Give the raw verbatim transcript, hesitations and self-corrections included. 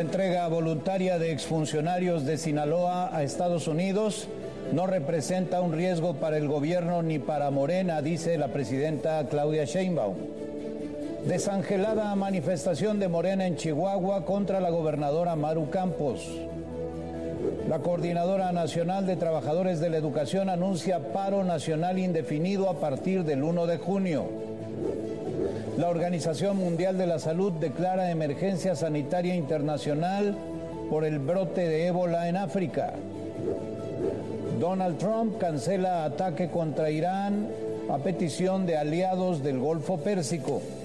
entrega voluntaria de exfuncionarios de Sinaloa a Estados Unidos no representa un riesgo para el gobierno ni para Morena, dice la presidenta Claudia Sheinbaum. Desangelada manifestación de Morena en Chihuahua contra la gobernadora Maru Campos. La Coordinadora Nacional de Trabajadores de la Educación anuncia paro nacional indefinido a partir del primero de junio. La Organización Mundial de la Salud declara emergencia sanitaria internacional por el brote de ébola en África. Donald Trump cancela ataque contra Irán a petición de aliados del Golfo Pérsico.